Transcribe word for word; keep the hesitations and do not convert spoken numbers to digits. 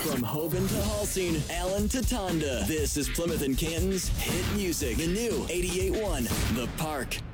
From Hoban to Halsing, Allen to Tonda, this is Plymouth and Canton's Hit Music, the new eighty-eight point one, The Park.